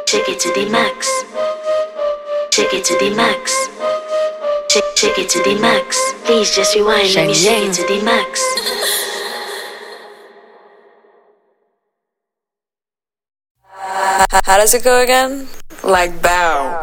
Shake it to the max. Shake it to the max. Shake it to the max. Please just rewind. Let me shake it to the max. How does it go again? Like bow.